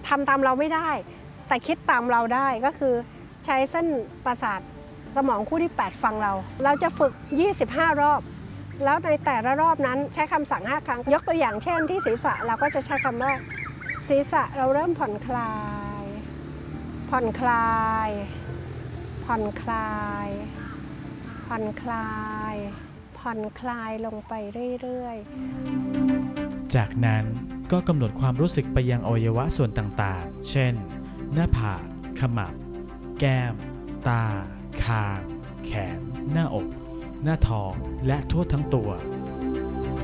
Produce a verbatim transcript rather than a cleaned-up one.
ทำตามเราไม่ได้แต่คิดตามเราได้ก็คือใช้เส้นประสาทสมองคู่ที่แปดฟังเราเราจะฝึกยี่สิบห้ารอบแล้วในแต่ละรอบนั้นใช้คำสั่งห้าครั้งยกตัวอย่างเช่นที่ศีรษะเราก็จะใช้คำว่าศีรษะเราเริ่มผ่อนคลายผ่อนคลายผ่อนคลายผ่อนคลายผ่อนคลายลงไปเรื่อยๆจากนั้นก็กำหนดความรู้สึกไปยังอวัยวะส่วนต่างๆเช่นหน้าผากขมับแก้มตาคางแขนหน้าอกหน้าท้องและทั่วทั้งตัว